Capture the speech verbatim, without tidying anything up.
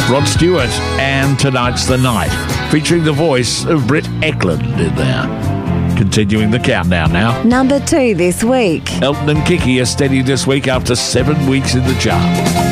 Rod Stewart and Tonight's the Night, featuring the voice of Britt Ekland in there. Continuing the countdown now. Number two this week. Elton and Kiki are steady this week after seven weeks in the chart.